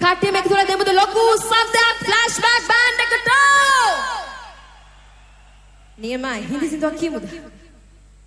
කට්ටිය මේක තුල දෙමුද ලොකු සද්දයක් ෆ්ලෑෂ්බැක් බෑන්ඩ් එකට. නියමයි. හිඳි සින්දුවක් කියමුද?